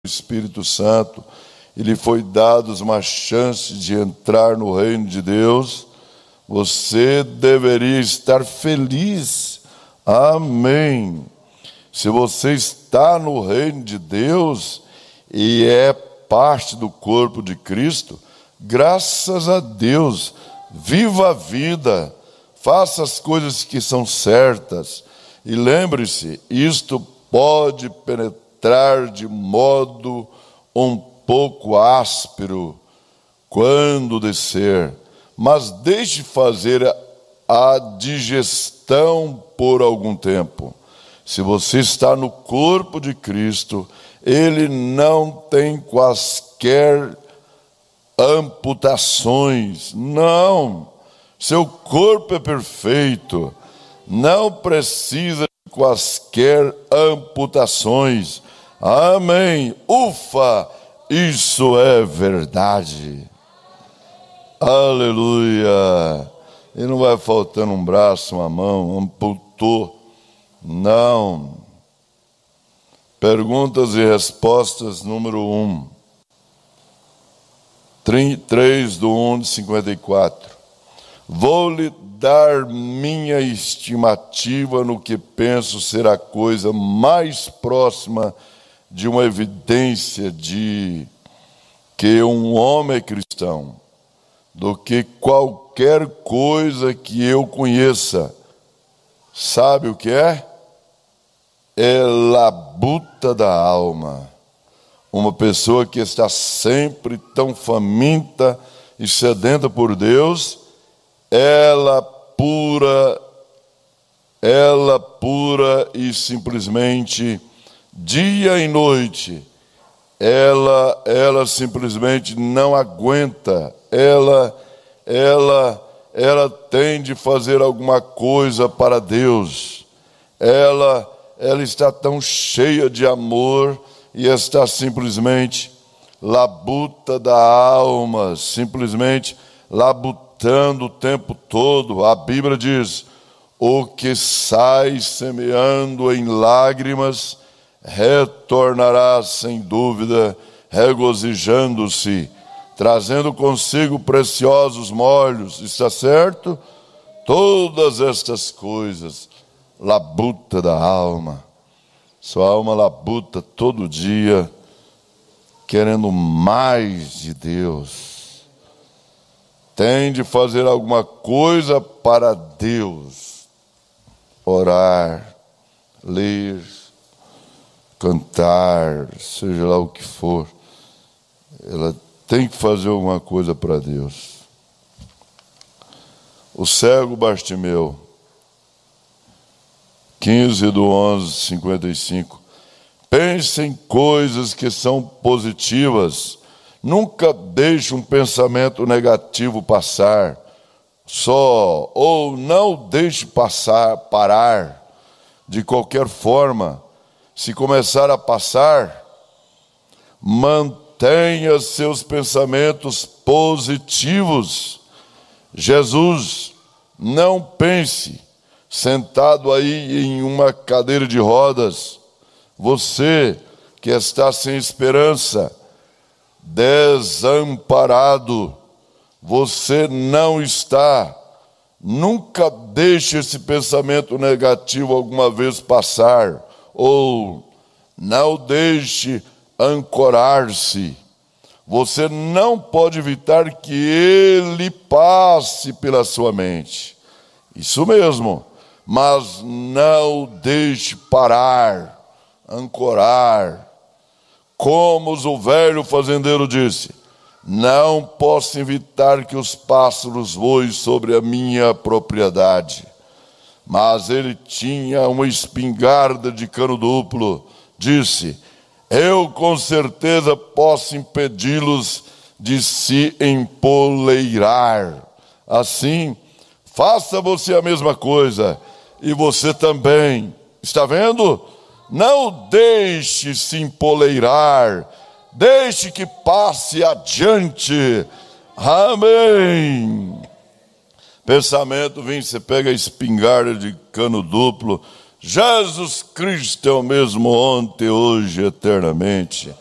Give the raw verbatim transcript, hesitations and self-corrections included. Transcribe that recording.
Espírito Santo, e lhe foi dado uma chance de entrar no reino de Deus, você deveria estar feliz. Amém. Se você está no reino de Deus e é parte do corpo de Cristo, graças a Deus, viva a vida, faça as coisas que são certas. E lembre-se, isto pode penetrar de modo um pouco áspero quando descer, mas deixe fazer a digestão por algum tempo. Se você está no corpo de Cristo, Ele não tem quaisquer amputações. Não, seu corpo é perfeito, não precisa de quaisquer amputações. Amém. Ufa, isso é verdade. Aleluia. E não vai faltando um braço, uma mão, amputou. Não. Perguntas e respostas número um. três do um de cinquenta e quatro. Vou-lhe dar minha estimativa no que penso ser a coisa mais próxima de uma evidência de que um homem é cristão, do que qualquer coisa que eu conheça. Sabe o que é? É labuta da alma. Uma pessoa que está sempre tão faminta e sedenta por Deus, ela pura, ela pura e simplesmente, dia e noite, ela, ela simplesmente não aguenta, ela, ela, ela tem de fazer alguma coisa para Deus. Ela, ela está tão cheia de amor e está simplesmente labuta da alma, simplesmente labutando o tempo todo. A Bíblia diz: o que sai semeando em lágrimas, retornará sem dúvida, regozijando-se, trazendo consigo preciosos molhos. Está certo? Todas estas coisas, labuta da alma. Sua alma labuta todo dia, querendo mais de Deus. Tem de fazer alguma coisa para Deus. Orar, ler, cantar, seja lá o que for. Ela tem que fazer alguma coisa para Deus. O cego Bartimeu, quinze do onze, cinquenta e cinco. Pense em coisas que são positivas. Nunca deixe um pensamento negativo passar. Só, ou não deixe passar, parar. De qualquer forma, se começar a passar, mantenha seus pensamentos positivos. Jesus, não pense sentado aí em uma cadeira de rodas, você que está sem esperança, desamparado, você não está. Nunca deixe esse pensamento negativo alguma vez passar, ou não deixe ancorar-se. Você não pode evitar que ele passe pela sua mente. Isso mesmo. Mas não deixe parar, ancorar. Como o velho fazendeiro disse: não posso evitar que os pássaros voem sobre a minha propriedade. Mas ele tinha uma espingarda de cano duplo. Disse: eu com certeza posso impedi-los de se empoleirar. Assim, faça você a mesma coisa. E você também. Está vendo? Não deixe se empoleirar. Deixe que passe adiante. Amém. Pensamento, vem, você pega a espingarda de cano duplo. Jesus Cristo é o mesmo ontem, hoje, eternamente.